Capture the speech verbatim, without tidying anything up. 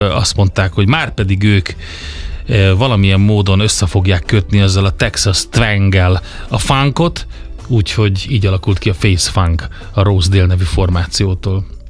azt mondták, hogy már pedig ők valamilyen módon össze fogják kötni ezzel a Texas Twang-gel a funkot, úgyhohogy így alakult ki a Face Funk a Rosedale nevű formációtól.